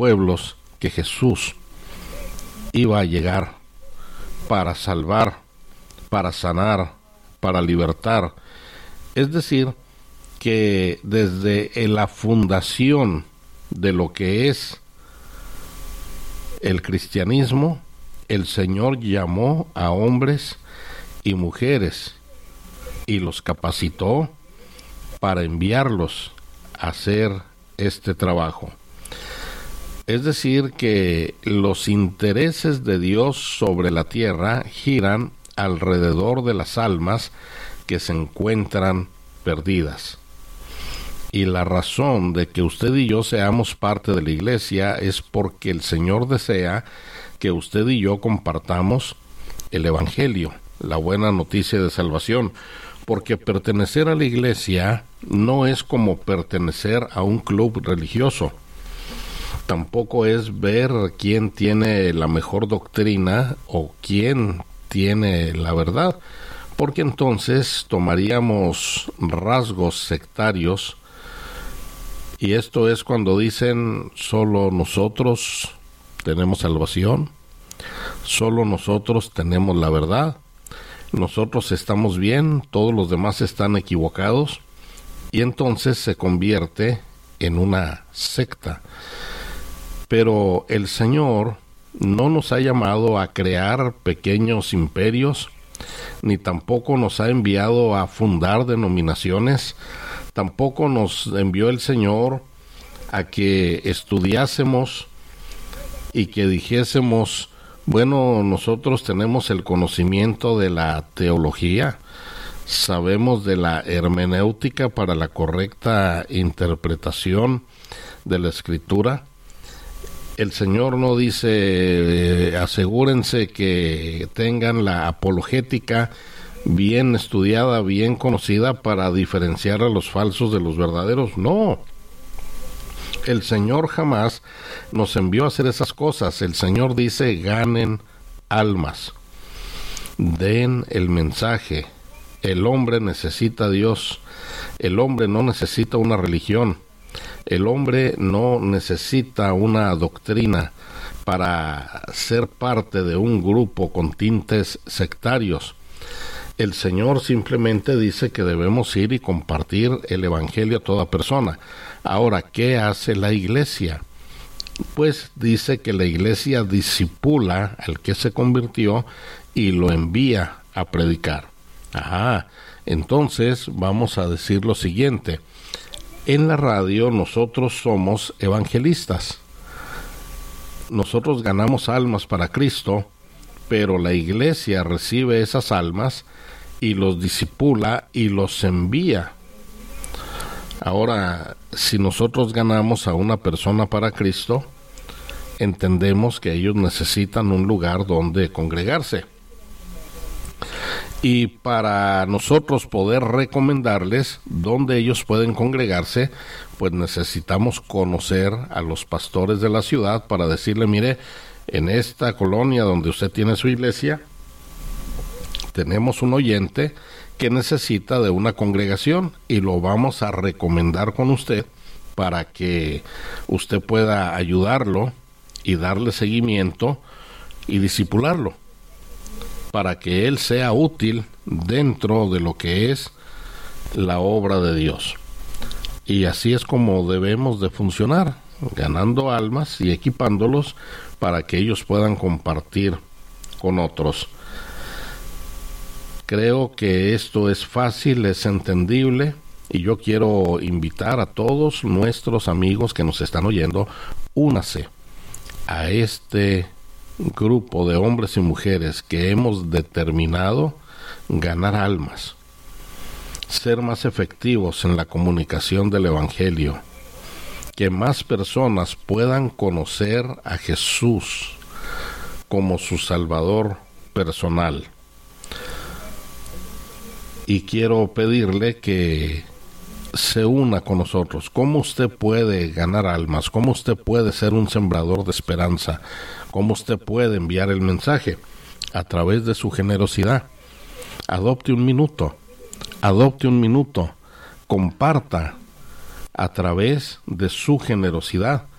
pueblos que Jesús iba a llegar para salvar, para sanar, para libertar. Es decir, que desde la fundación de lo que es el cristianismo, el Señor llamó a hombres y mujeres y los capacitó para enviarlos a hacer este trabajo. Es decir, que los intereses de Dios sobre la tierra giran alrededor de las almas que se encuentran perdidas. Y la razón de que usted y yo seamos parte de la iglesia es porque el Señor desea que usted y yo compartamos el Evangelio, la buena noticia de salvación, porque pertenecer a la iglesia no es como pertenecer a un club religioso. Tampoco es ver quién tiene la mejor doctrina o quién tiene la verdad, porque entonces tomaríamos rasgos sectarios, y esto es cuando dicen solo nosotros tenemos salvación, solo nosotros tenemos la verdad, nosotros estamos bien, todos los demás están equivocados, y entonces se convierte en una secta. Pero el Señor no nos ha llamado a crear pequeños imperios, ni tampoco nos ha enviado a fundar denominaciones, tampoco nos envió el Señor a que estudiásemos y que dijésemos, bueno, nosotros tenemos el conocimiento de la teología, sabemos de la hermenéutica para la correcta interpretación de la Escritura. El Señor no dice, asegúrense que tengan la apologética bien estudiada, bien conocida para diferenciar a los falsos de los verdaderos. No, el Señor jamás nos envió a hacer esas cosas. El Señor dice, ganen almas, den el mensaje. El hombre necesita a Dios, el hombre no necesita una religión. El hombre no necesita una doctrina para ser parte de un grupo con tintes sectarios. El Señor simplemente dice que debemos ir y compartir el Evangelio a toda persona. Ahora, ¿qué hace la iglesia? Pues dice que la iglesia discipula al que se convirtió y lo envía a predicar. Entonces vamos a decir lo siguiente. En la radio nosotros somos evangelistas. Nosotros ganamos almas para Cristo, pero la iglesia recibe esas almas y los discipula y los envía. Ahora, si nosotros ganamos a una persona para Cristo, entendemos que ellos necesitan un lugar donde congregarse. Y para nosotros poder recomendarles dónde ellos pueden congregarse, pues necesitamos conocer a los pastores de la ciudad para decirle, mire, en esta colonia donde usted tiene su iglesia, tenemos un oyente que necesita de una congregación y lo vamos a recomendar con usted para que usted pueda ayudarlo y darle seguimiento y discipularlo, para que él sea útil dentro de lo que es la obra de Dios. Y así es como debemos de funcionar, ganando almas y equipándolos para que ellos puedan compartir con otros. Creo que esto es fácil, es entendible, y yo quiero invitar a todos nuestros amigos que nos están oyendo, únase a este grupo de hombres y mujeres que hemos determinado ganar almas, ser más efectivos en la comunicación del Evangelio, que más personas puedan conocer a Jesús como su Salvador personal. Y quiero pedirle que se una con nosotros. ¿Cómo usted puede ganar almas? ¿Cómo usted puede ser un sembrador de esperanza? ¿Cómo usted puede enviar el mensaje? A través de su generosidad. Adopte un minuto, comparta a través de su generosidad